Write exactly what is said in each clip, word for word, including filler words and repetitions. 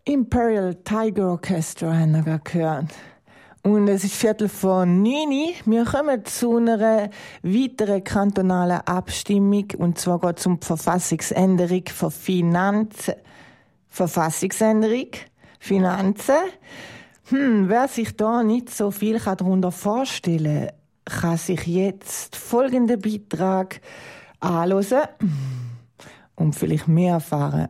Imperial Tiger Orchestra haben wir gerade gehört. Und es ist Viertel vor neun. Wir kommen zu einer weiteren kantonalen Abstimmung. Und zwar geht es um die Verfassungsänderung für Finanzen. Verfassungsänderung, Finanzen. Hm, wer sich da nicht so viel darunter vorstellen kann, kann sich jetzt folgenden Beitrag anhören und vielleicht mehr erfahren.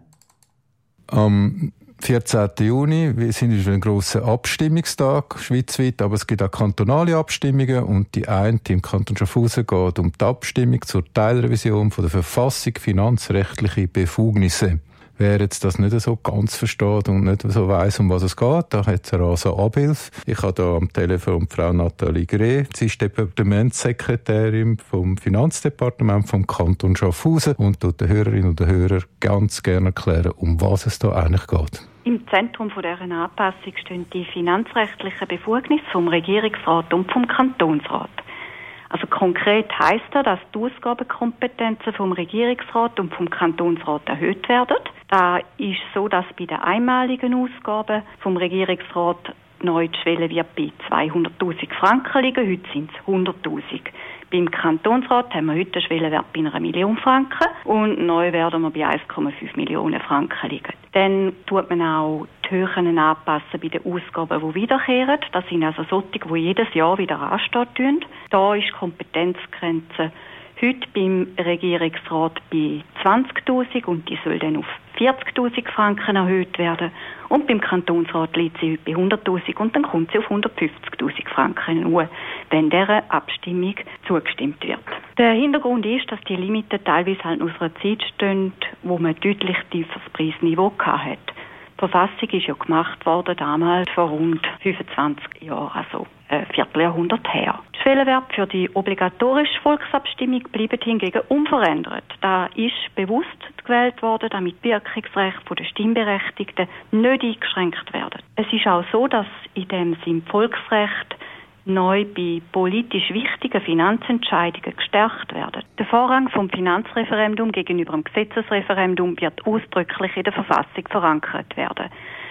Am vierzehnten Juni, wir sind in einem grossen Abstimmungstag schweizweit, aber es gibt auch kantonale Abstimmungen und die eine im Kanton Schaffhausen geht um die Abstimmung zur Teilrevision von der Verfassung finanzrechtliche Befugnisse. Wer jetzt das nicht so ganz versteht und nicht so weiss, um was es geht, da hat es eine Rasa Abhilfe. Ich habe hier am Telefon Frau Nathalie Greh. Sie ist Departementssekretärin vom Finanzdepartement vom Kanton Schaffhausen und tut den Hörerinnen und den Hörern ganz gerne erklären, um was es da eigentlich geht. Im Zentrum dieser Anpassung stehen die finanzrechtlichen Befugnisse vom Regierungsrat und vom Kantonsrat. Also konkret heisst das, dass die Ausgabenkompetenzen vom Regierungsrat und vom Kantonsrat erhöht werden. Da ist so, dass bei den einmaligen Ausgaben vom Regierungsrat neu die Schwelle wird bei zweihunderttausend Franken liegen. Heute sind es hunderttausend. Beim Kantonsrat haben wir heute einen Schwellenwert bei einer Million Franken und neu werden wir bei eins Komma fünf Millionen Franken liegen. Dann tut man auch die Höhen anpassen bei den Ausgaben, die wiederkehren. Das sind also solche, die jedes Jahr wieder anstehen. Da ist die Kompetenzgrenze heute beim Regierungsrat bei zwanzigtausend und die soll dann auf vierzigtausend Franken erhöht werden. Und beim Kantonsrat liegt sie heute bei hunderttausend und dann kommt sie auf hundertfünfzigtausend Franken nur, wenn dieser Abstimmung zugestimmt wird. Der Hintergrund ist, dass die Limiten teilweise halt aus einer Zeit stehen, wo man deutlich tieferes Preisniveau hatte. Die Verfassung ist ja gemacht worden damals vor rund fünfundzwanzig Jahren, also ein Vierteljahrhundert her. Die Schwellenwerte für die obligatorische Volksabstimmung bleiben hingegen unverändert. Da ist bewusst gewählt worden, damit die Wirkungsrechte der Stimmberechtigten nicht eingeschränkt werden. Es ist auch so, dass in dem Sinn Volksrecht neu bei politisch wichtigen Finanzentscheidungen gestärkt werden. Der Vorrang vom Finanzreferendum gegenüber dem Gesetzesreferendum wird ausdrücklich in der Verfassung verankert werden.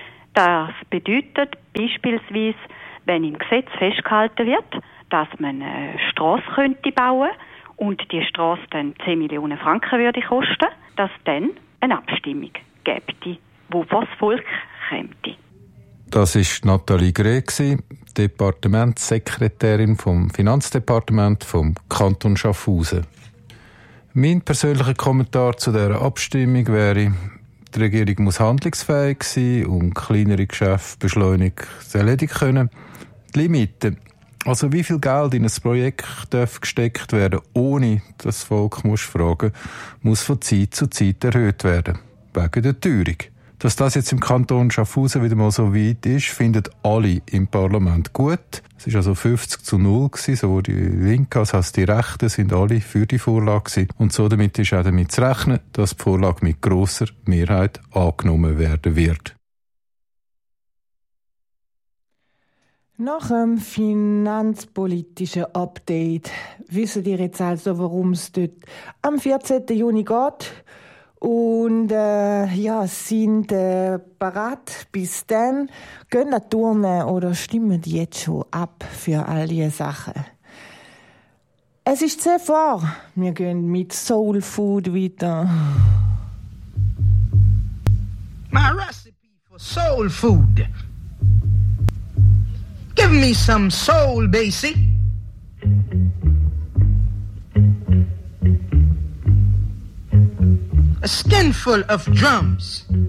Das bedeutet beispielsweise, wenn im Gesetz festgehalten wird, dass man eine Strasse könnte bauen und die Strasse dann zehn Millionen Franken würde kosten, dass dann eine Abstimmung gäbe, wo das Volk käme. Das war Nathalie Greh, Departementssekretärin vom Finanzdepartement vom Kanton Schaffhausen. Mein persönlicher Kommentar zu dieser Abstimmung wäre, die Regierung muss handlungsfähig sein und kleinere Geschäfte beschleunigt erledigen können. Die Limiten, also wie viel Geld in ein Projekt darf gesteckt werden, ohne dass das Volk muss fragen, muss von Zeit zu Zeit erhöht werden, wegen der Teuerung. Dass das jetzt im Kanton Schaffhausen wieder mal so weit ist, finden alle im Parlament gut. Es war also fünfzig zu null gewesen, so die Linken als auch die Rechten sind alle für die Vorlage gewesen. Und so damit ist auch damit zu rechnen, dass die Vorlage mit grosser Mehrheit angenommen werden wird. Nach dem finanzpolitischen Update wissen ihr jetzt also, worum es dort am vierzehnten Juni geht. Und äh, ja, sind äh, bereit bis dann. Gehen ihr turnen oder stimmen die jetzt schon ab für all diese Sachen? Es ist zehn vor. Wir gehen mit Soul Food weiter. My recipe for soul food. Give me some soul, Basie. A skinful of drums.